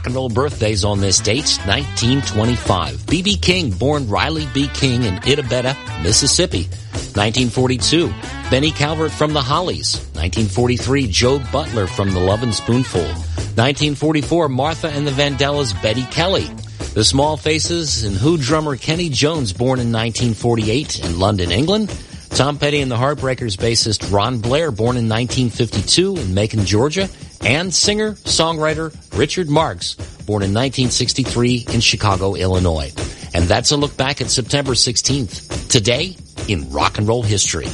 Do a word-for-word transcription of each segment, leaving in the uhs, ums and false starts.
and roll birthdays on this date, nineteen twenty-five. B B. King, born Riley B. King in Itabeta, Mississippi. nineteen forty-two. Benny Calvert from the Hollies. nineteen forty-three. Joe Butler from the Lovin' Spoonful. nineteen forty-four. Martha and the Vandellas, Betty Kelly. The Small Faces and Who drummer Kenny Jones, born in nineteen forty-eight in London, England. Tom Petty and the Heartbreakers bassist Ron Blair, born in nineteen fifty-two in Macon, Georgia. And singer-songwriter Richard Marx, born in nineteen sixty-three in Chicago, Illinois. And that's a look back at September sixteenth, today in rock and roll history.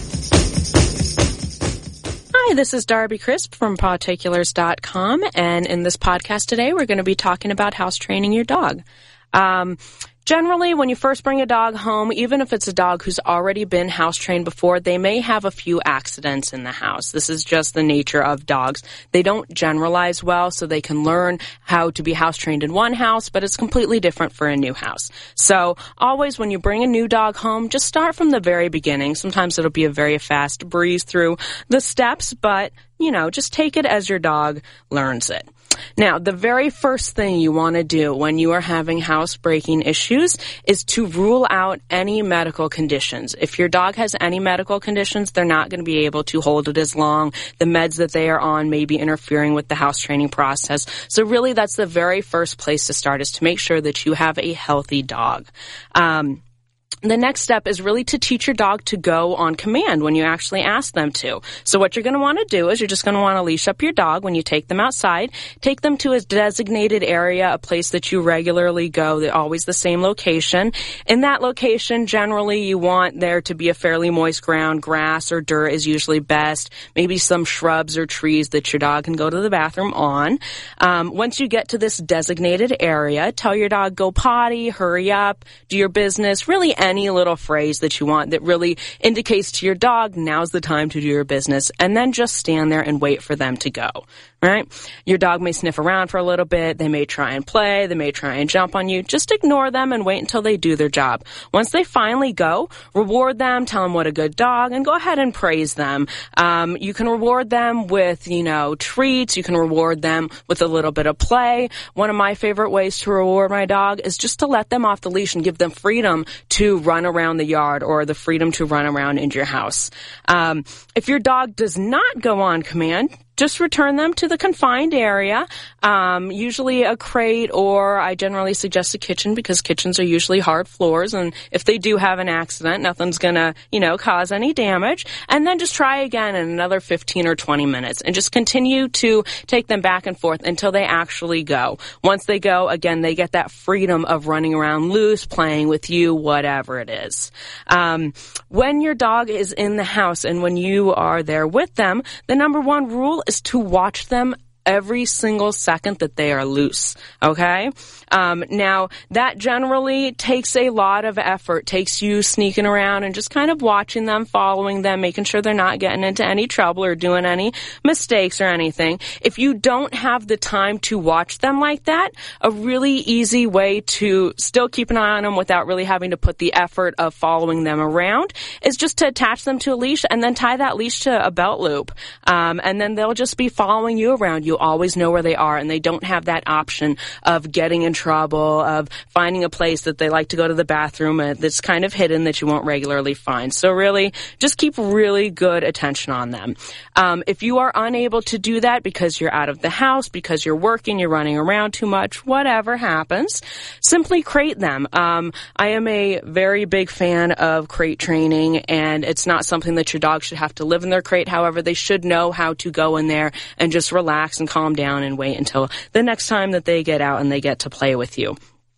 Hi, this is Darby Crisp from Pawtaculars dot com, and in this podcast today, we're going to be talking about house training your dog. Um, generally, when you first bring a dog home, even if it's a dog who's already been house trained before, they may have a few accidents in the house. This is just the nature of dogs. They don't generalize well, so they can learn how to be house trained in one house, but it's completely different for a new house. So always when you bring a new dog home, just start from the very beginning. Sometimes it'll be a very fast breeze through the steps, but, you know, just take it as your dog learns it. Now, the very first thing you want to do when you are having housebreaking issues is to rule out any medical conditions. If your dog has any medical conditions, they're not going to be able to hold it as long. The meds that they are on may be interfering with the house training process. So really, that's the very first place to start, is to make sure that you have a healthy dog. Um, The next step is really to teach your dog to go on command when you actually ask them to. So what you're going to want to do is you're just going to want to leash up your dog when you take them outside. Take them to a designated area, a place that you regularly go, they're always the same location. In that location, generally you want there to be a fairly moist ground. Grass or dirt is usually best. Maybe some shrubs or trees that your dog can go to the bathroom on. Um, once you get to this designated area, tell your dog, go potty, hurry up, do your business, really any Any little phrase that you want that really indicates to your dog, now's the time to do your business, and then just stand there and wait for them to go, right? Your dog may sniff around for a little bit. They may try and play. They may try and jump on you. Just ignore them and wait until they do their job. Once they finally go, reward them, tell them what a good dog, and go ahead and praise them. Um, you can reward them with, you know, treats. You can reward them with a little bit of play. One of my favorite ways to reward my dog is just to let them off the leash and give them freedom to run around the yard, or the freedom to run around into your house. Um, if your dog does not go on command, just return them to the confined area, um, usually a crate, or I generally suggest a kitchen, because kitchens are usually hard floors, and if they do have an accident, nothing's gonna, you know, cause any damage. And then just try again in another fifteen or twenty minutes, and just continue to take them back and forth until they actually go. Once they go, again, they get that freedom of running around loose, playing with you, whatever it is. Um, when your dog is in the house and when you are there with them, the number one rule is to watch them every single second that they are loose, okay? Um, now, that generally takes a lot of effort, takes you sneaking around and just kind of watching them, following them, making sure they're not getting into any trouble or doing any mistakes or anything. If you don't have the time to watch them like that, a really easy way to still keep an eye on them without really having to put the effort of following them around is just to attach them to a leash and then tie that leash to a belt loop. Um, and then they'll just be following you around. You always know where they are, and they don't have that option of getting in trouble, of finding a place that they like to go to the bathroom that's kind of hidden that you won't regularly find. So really, just keep really good attention on them. Um, if you are unable to do that because you're out of the house, because you're working, you're running around too much, whatever happens, simply crate them. Um, I am a very big fan of crate training, and it's not something that your dog should have to live in their crate. However, they should know how to go in there and just relax and calm down and wait until the next time that they get out and they get to play with you.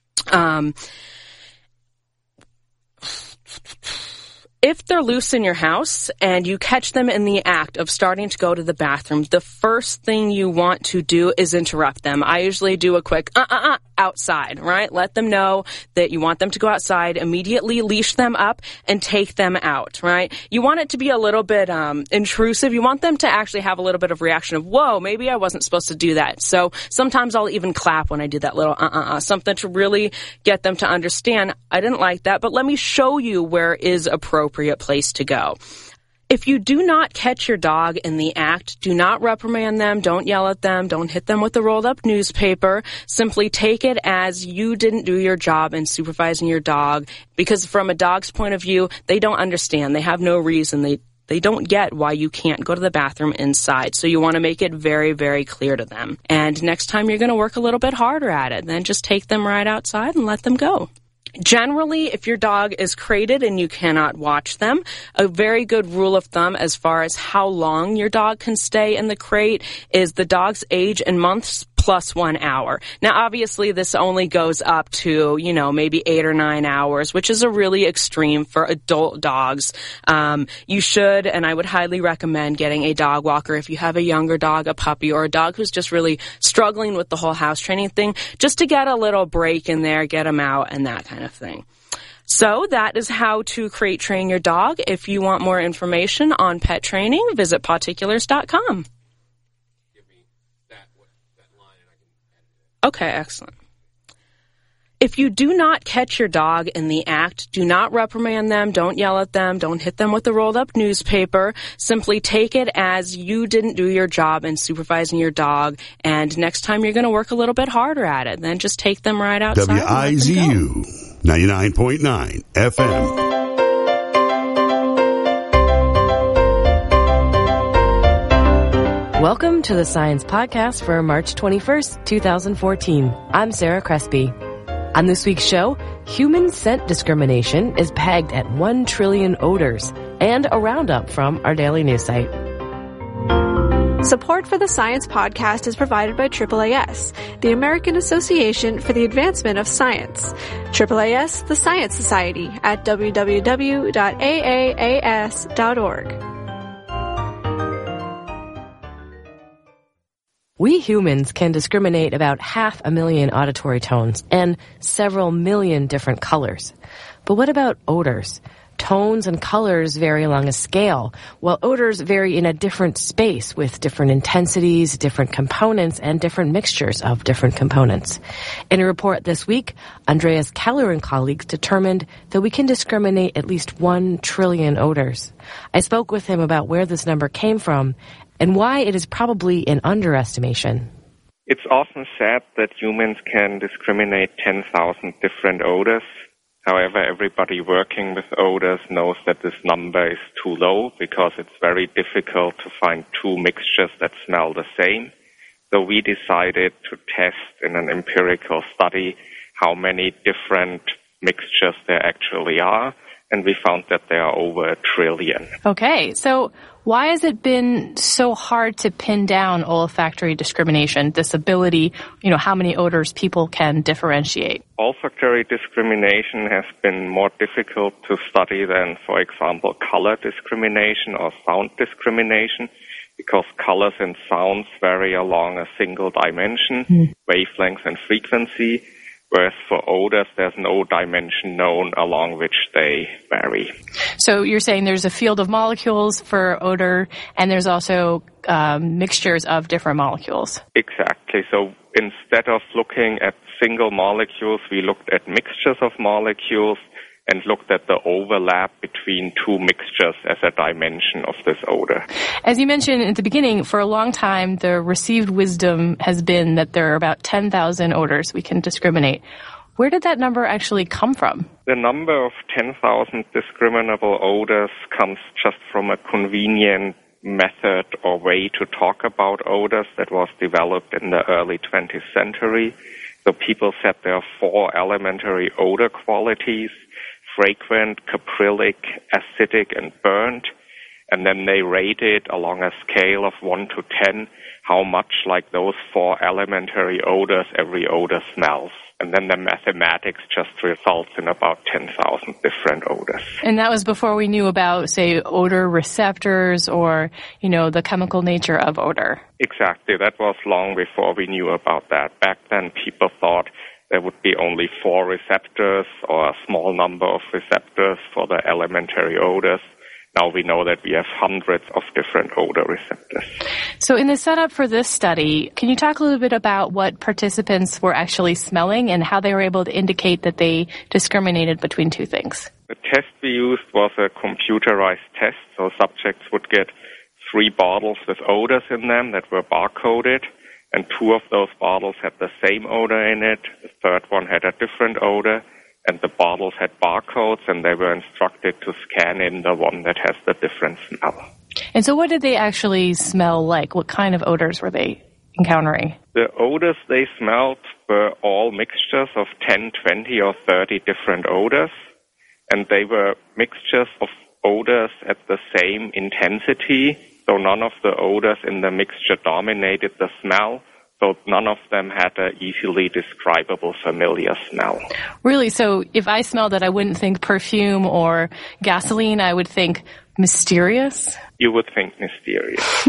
Um, if they're loose in your house and you catch them in the act of starting to go to the bathroom, the first thing you want to do is interrupt them. I usually do a quick uh-uh-uh outside, right? Let them know that you want them to go outside, immediately leash them up and take them out, right? You want it to be a little bit um, intrusive. You want them to actually have a little bit of reaction of, whoa, maybe I wasn't supposed to do that. So sometimes I'll even clap when I do that little uh-uh-uh, something to really get them to understand, I didn't like that, but let me show you where is appropriate place to go. If you do not catch your dog in the act, do not reprimand them, don't yell at them, don't hit them with a rolled-up newspaper. Simply take it as you didn't do your job in supervising your dog, because from a dog's point of view, they don't understand. They have no reason. They They don't get why you can't go to the bathroom inside. So you want to make it very, very clear to them. And next time you're going to work a little bit harder at it. Then just take them right outside and let them go. Generally, if your dog is crated and you cannot watch them, a very good rule of thumb as far as how long your dog can stay in the crate is the dog's age in months plus one hour. Now, obviously, this only goes up to, you know, maybe eight or nine hours, which is a really extreme for adult dogs. Um, you should, and I would highly recommend getting a dog walker if you have a younger dog, a puppy, or a dog who's just really struggling with the whole house training thing, just to get a little break in there, get them out, and that kind of thing. So that is how to crate train your dog. If you want more information on pet training, visit pawticulars dot com. Okay, excellent. If you do not catch your dog in the act, do not reprimand them, don't yell at them, don't hit them with a rolled-up newspaper. Simply take it as you didn't do your job in supervising your dog, and next time you're going to work a little bit harder at it. Then just take them right outside. W I Z U ninety-nine point nine F M. Welcome to the Science Podcast for March twenty-first, twenty fourteen. I'm Sarah Crespi. On this week's show, human scent discrimination is pegged at one trillion odors, and a roundup from our daily news site. Support for the Science Podcast is provided by A A A S, the American Association for the Advancement of Science. A A A S, the Science Society, at w w w dot a a a s dot org. We humans can discriminate about half a million auditory tones and several million different colors. But what about odors? Tones and colors vary along a scale, while odors vary in a different space with different intensities, different components, and different mixtures of different components. In a report this week, Andreas Keller and colleagues determined that we can discriminate at least one trillion odors. I spoke with him about where this number came from and why it is probably an underestimation. It's often said that humans can discriminate ten thousand different odors. However, everybody working with odors knows that this number is too low because it's very difficult to find two mixtures that smell the same. So we decided to test in an empirical study how many different mixtures there actually are, and we found that there are over a trillion. Okay, so why has it been so hard to pin down olfactory discrimination, this ability, you know, how many odors people can differentiate? Olfactory discrimination has been more difficult to study than, for example, color discrimination or sound discrimination, because colors and sounds vary along a single dimension, mm. wavelength and frequency, whereas for odors, there's no dimension known along which they vary. So you're saying there's a field of molecules for odor, and there's also um, mixtures of different molecules. Exactly. So instead of looking at single molecules, we looked at mixtures of molecules and looked at the overlap between two mixtures as a dimension of this odor. As you mentioned at the beginning, for a long time, the received wisdom has been that there are about ten thousand odors we can discriminate. Where did that number actually come from? The number of ten thousand discriminable odors comes just from a convenient method or way to talk about odors that was developed in the early twentieth century. So people said there are four elementary odor qualities: fragrant, caprylic, acidic, and burnt. And then they rated along a scale of one to ten how much like those four elementary odors every odor smells. And then the mathematics just results in about ten thousand different odors. And that was before we knew about, say, odor receptors or, you know, the chemical nature of odor. Exactly. That was long before we knew about that. Back then, people thought there would be only four receptors or a small number of receptors for the elementary odors. Now we know that we have hundreds of different odor receptors. So in the setup for this study, can you talk a little bit about what participants were actually smelling and how they were able to indicate that they discriminated between two things? The test we used was a computerized test, so subjects would get three bottles with odors in them that were barcoded, and two of those bottles had the same odor in it. The third one had a different odor, and the bottles had barcodes, and they were instructed to scan in the one that has the different smell. And so what did they actually smell like? What kind of odors were they encountering? The odors they smelled were all mixtures of ten, twenty, or thirty different odors, and they were mixtures of odors at the same intensity, so none of the odors in the mixture dominated the smell, so none of them had an easily describable familiar smell. Really? So if I smelled it, I wouldn't think perfume or gasoline, I would think mysterious? You would think mysterious.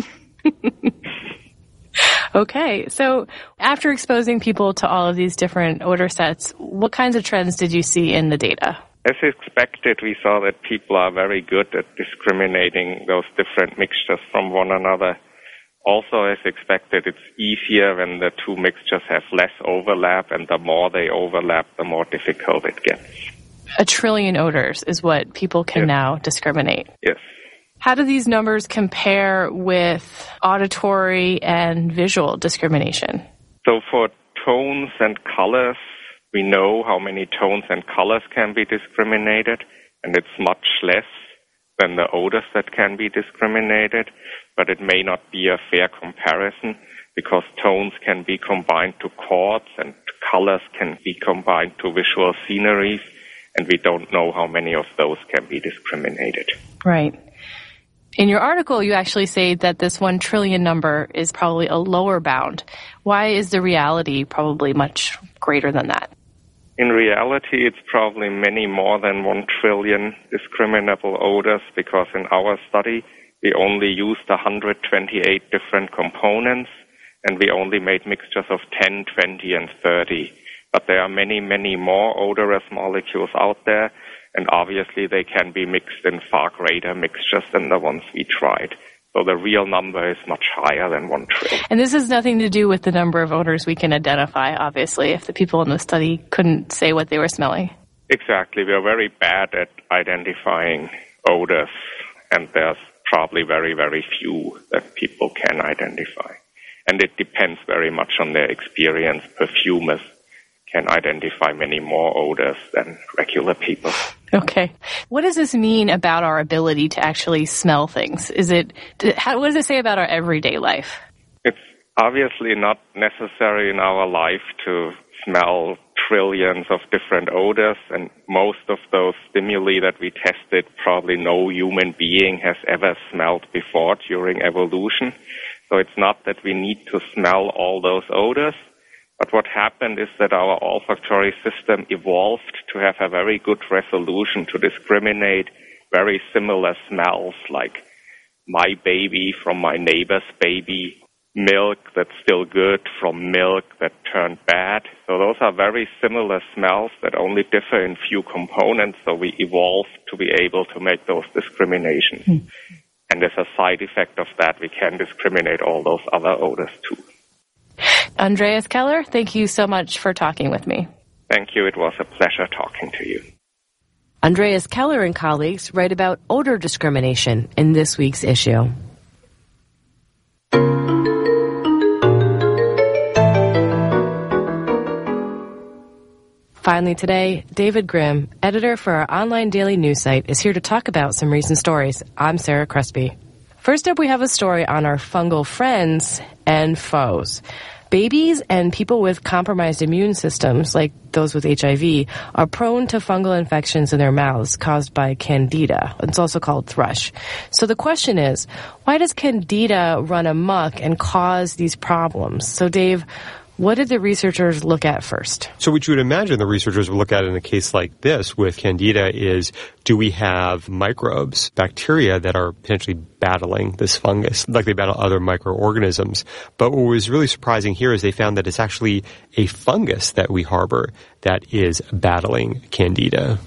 Okay, so after exposing people to all of these different odor sets, what kinds of trends did you see in the data? As expected, we saw that people are very good at discriminating those different mixtures from one another. Also, as expected, it's easier when the two mixtures have less overlap, and the more they overlap, the more difficult it gets. A trillion odors is what people can Yes. now discriminate. Yes. How do these numbers compare with auditory and visual discrimination? So for tones and colors, we know how many tones and colors can be discriminated, and it's much less than the odors that can be discriminated, but it may not be a fair comparison because tones can be combined to chords and colors can be combined to visual sceneries, and we don't know how many of those can be discriminated. Right. In your article, you actually say that this one trillion number is probably a lower bound. Why is the reality probably much greater than that? In reality, it's probably many more than one trillion discriminable odors because in our study, we only used one hundred twenty-eight different components and we only made mixtures of ten, twenty, and thirty. But there are many, many more odorous molecules out there, and obviously they can be mixed in far greater mixtures than the ones we tried. So the real number is much higher than one trillion. And this has nothing to do with the number of odors we can identify, obviously, if the people in the study couldn't say what they were smelling. Exactly. We are very bad at identifying odors, and there's probably very, very few that people can identify. And it depends very much on their experience. Perfumers can identify many more odors than regular people. Okay. What does this mean about our ability to actually smell things? Is it, how, what does it say about our everyday life? It's obviously not necessary in our life to smell trillions of different odors, and most of those stimuli that we tested, probably no human being has ever smelled before during evolution. So it's not that we need to smell all those odors. But what happened is that our olfactory system evolved to have a very good resolution to discriminate very similar smells like my baby from my neighbor's baby, milk that's still good from milk that turned bad. So those are very similar smells that only differ in few components, so we evolved to be able to make those discriminations. Mm. And as a side effect of that, we can discriminate all those other odors too. Andreas Keller, thank you so much for talking with me. Thank you. It was a pleasure talking to you. Andreas Keller and colleagues write about odor discrimination in this week's issue. Finally today, David Grimm, editor for our online daily news site, is here to talk about some recent stories. I'm Sarah Crespi. First up, we have a story on our fungal friends and foes. Babies and people with compromised immune systems, like those with H I V, are prone to fungal infections in their mouths caused by Candida. It's also called thrush. So the question is, why does Candida run amok and cause these problems? So Dave, what did the researchers look at first? So what you would imagine the researchers would look at in a case like this with Candida is, do we have microbes, bacteria that are potentially battling this fungus, like they battle other microorganisms? But what was really surprising here is they found that it's actually a fungus that we harbor that is battling Candida.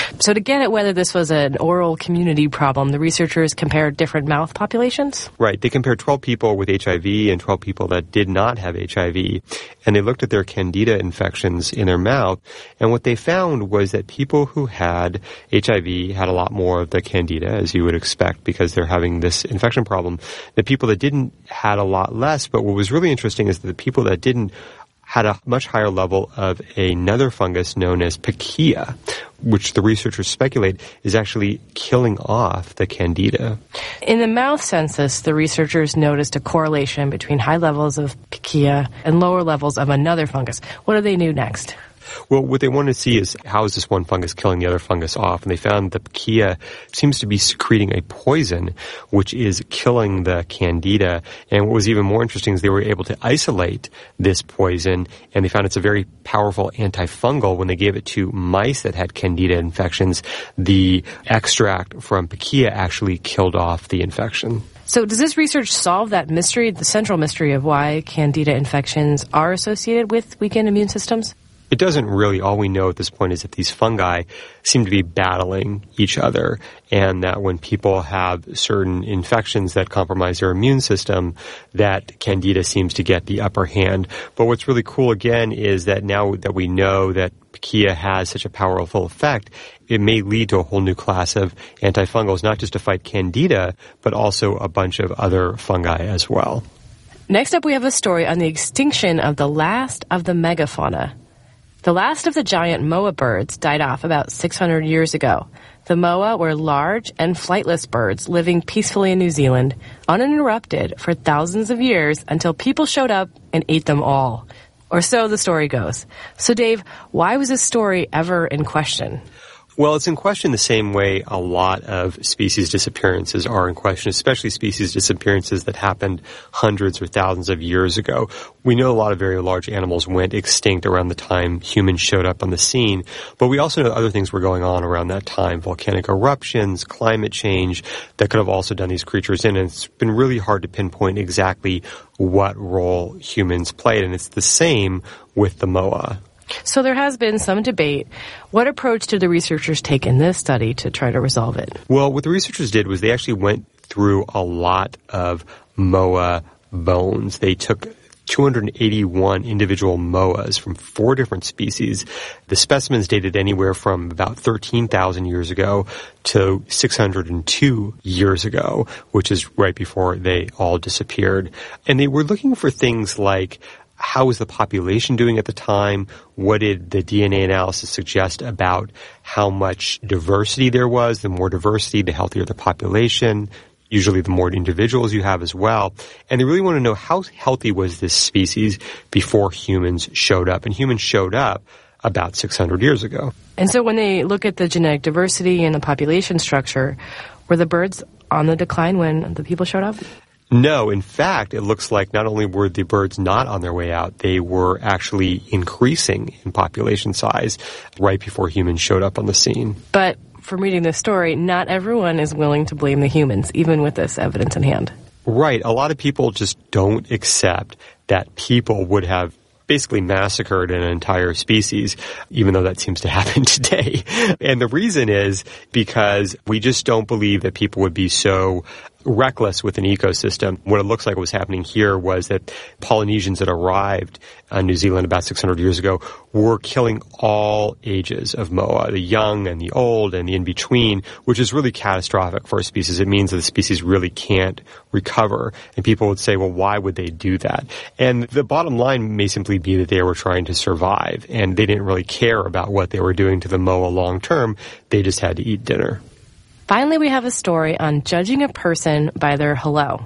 So to get at whether this was an oral community problem, the researchers compared different mouth populations? Right. They compared twelve people with H I V and twelve people that did not have H I V. And they looked at their candida infections in their mouth. And what they found was that people who had H I V had a lot more of the candida, as you would expect, because they're having this infection problem. The people that didn't had a lot less. But what was really interesting is that the people that didn't had a much higher level of another fungus known as Pichia, which the researchers speculate is actually killing off the candida. In the mouth census, the researchers noticed a correlation between high levels of Pichia and lower levels of another fungus. What do they do next? Well, what they wanted to see is how is this one fungus killing the other fungus off? And they found the Pichia seems to be secreting a poison, which is killing the candida. And what was even more interesting is they were able to isolate this poison, and they found it's a very powerful antifungal. When they gave it to mice that had candida infections, the extract from Pichia actually killed off the infection. So does this research solve that mystery, the central mystery of why candida infections are associated with weakened immune systems? It doesn't really. All we know at this point is that these fungi seem to be battling each other, and that when people have certain infections that compromise their immune system, that candida seems to get the upper hand. But what's really cool, again, is that now that we know that Pichia has such a powerful effect, it may lead to a whole new class of antifungals, not just to fight candida, but also a bunch of other fungi as well. Next up, we have a story on the extinction of the last of the megafauna. The last of the giant moa birds died off about six hundred years ago. The moa were large and flightless birds living peacefully in New Zealand, uninterrupted for thousands of years until people showed up and ate them all. Or so the story goes. So Dave, why was this story ever in question? Well, it's in question the same way a lot of species disappearances are in question, especially species disappearances that happened hundreds or thousands of years ago. We know a lot of very large animals went extinct around the time humans showed up on the scene, but we also know other things were going on around that time, volcanic eruptions, climate change, that could have also done these creatures in, and it's been really hard to pinpoint exactly what role humans played, and it's the same with the moa. So there has been some debate. What approach did the researchers take in this study to try to resolve it? Well, what the researchers did was they actually went through a lot of moa bones. They took two hundred eighty-one individual moas from four different species. The specimens dated anywhere from about thirteen thousand years ago to six hundred two years ago, which is right before they all disappeared. And they were looking for things like how was the population doing at the time? What did the D N A analysis suggest about how much diversity there was? The more diversity, the healthier the population. Usually the more individuals you have as well. And they really want to know how healthy was this species before humans showed up. And humans showed up about six hundred years ago. And so when they look at the genetic diversity and the population structure, were the birds on the decline when the people showed up? No, in fact, it looks like not only were the birds not on their way out, they were actually increasing in population size right before humans showed up on the scene. But from reading this story, not everyone is willing to blame the humans, even with this evidence in hand. Right. A lot of people just don't accept that people would have basically massacred an entire species, even though that seems to happen today. And the reason is because we just don't believe that people would be so reckless with an ecosystem. What it looks like was happening here was that Polynesians that arrived in New Zealand about six hundred years ago were killing all ages of moa, the young and the old and the in-between, which is really catastrophic for a species. It means that the species really can't recover. And people would say, well, why would they do that? And the bottom line may simply be that they were trying to survive, and they didn't really care about what they were doing to the moa long term. They just had to eat dinner. Finally, we have a story on judging a person by their hello.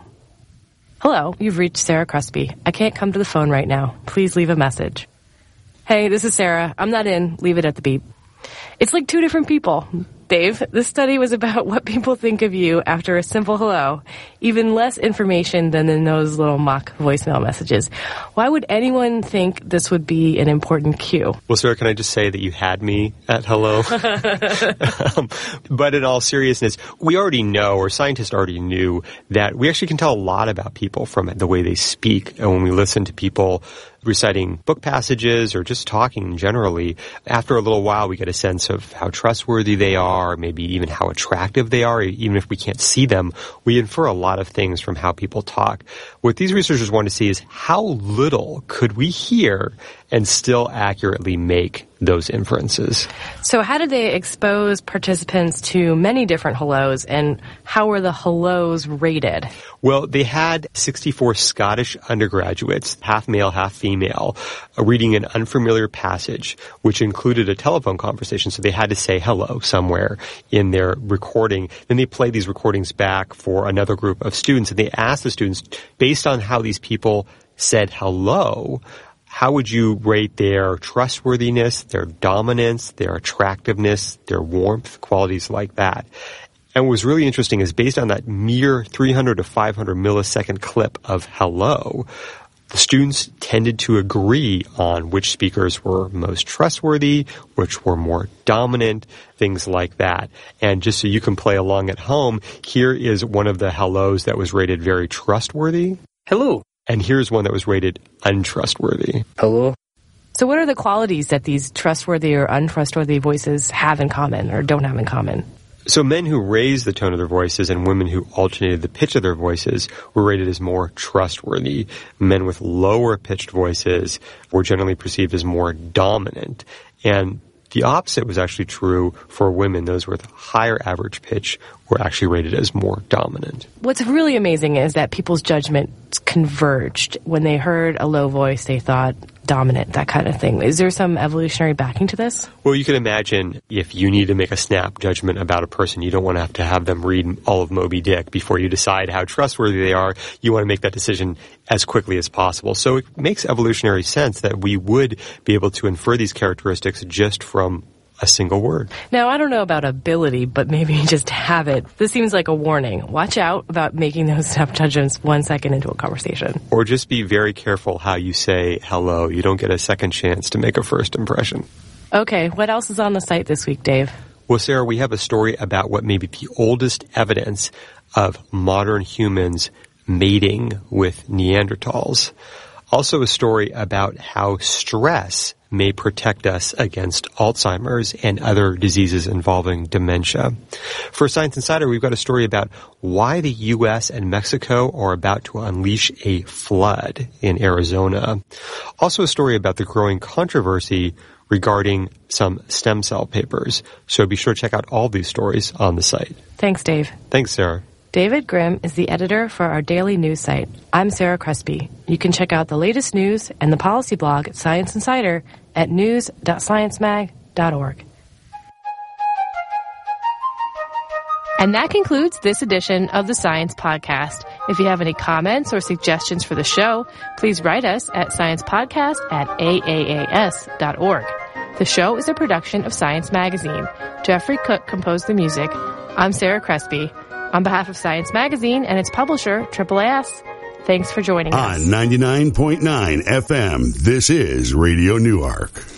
Hello, you've reached Sarah Crespi. I can't come to the phone right now. Please leave a message. Hey, this is Sarah. I'm not in. Leave it at the beep. It's like two different people. Dave, this study was about what people think of you after a simple hello. Even less information than in those little mock voicemail messages. Why would anyone think this would be an important cue? Well, Sarah, can I just say that you had me at hello? um, but in all seriousness, we already know, or scientists already knew, that we actually can tell a lot about people from the way they speak. And when we listen to people reciting book passages or just talking generally, after a little while we get a sense of how trustworthy they are, maybe even how attractive they are. Even if we can't see them, we infer a lot of things from how people talk. What these researchers want to see is how little could we hear and still accurately make those inferences. So how did they expose participants to many different hellos, and how were the hellos rated? Well, they had sixty-four Scottish undergraduates, half male, half female, uh, reading an unfamiliar passage, which included a telephone conversation, so they had to say hello somewhere in their recording. Then they played these recordings back for another group of students, and they asked the students, based on how these people said hello, how would you rate their trustworthiness, their dominance, their attractiveness, their warmth, qualities like that? And what was really interesting is based on that mere three hundred to five hundred millisecond clip of hello, the students tended to agree on which speakers were most trustworthy, which were more dominant, things like that. And just so you can play along at home, here is one of the hellos that was rated very trustworthy. Hello. And here's one that was rated untrustworthy. Hello. So what are the qualities that these trustworthy or untrustworthy voices have in common or don't have in common? So men who raised the tone of their voices and women who alternated the pitch of their voices were rated as more trustworthy. Men with lower pitched voices were generally perceived as more dominant. And the opposite was actually true for women. Those with higher average pitch were actually rated as more dominant. What's really amazing is that people's judgments converged. When they heard a low voice, they thought dominant, that kind of thing. Is there some evolutionary backing to this? Well, you can imagine if you need to make a snap judgment about a person, you don't want to have to have them read all of Moby Dick before you decide how trustworthy they are. You want to make that decision as quickly as possible. So it makes evolutionary sense that we would be able to infer these characteristics just from a single word. Now, I don't know about ability, but maybe just habit. This seems like a warning. Watch out about making those snap judgments one second into a conversation. Or just be very careful how you say hello. You don't get a second chance to make a first impression. Okay, what else is on the site this week, Dave? Well, Sarah, we have a story about what may be the oldest evidence of modern humans mating with Neanderthals. Also a story about how stress may protect us against Alzheimer's and other diseases involving dementia. For Science Insider, we've got a story about why the U S and Mexico are about to unleash a flood in Arizona. Also a story about the growing controversy regarding some stem cell papers. So be sure to check out all these stories on the site. Thanks, Dave. Thanks, Sarah. David Grimm is the editor for our daily news site. I'm Sarah Crespi. You can check out the latest news and the policy blog at Science Insider at news dot science mag dot org. And that concludes this edition of the Science Podcast. If you have any comments or suggestions for the show, please write us at sciencepodcast at A A A S dot org. The show is a production of Science Magazine. Jeffrey Cook composed the music. I'm Sarah Crespi. On behalf of Science Magazine and its publisher, Triple A S, thanks for joining us. On ninety-nine point nine F M, this is Radio Newark.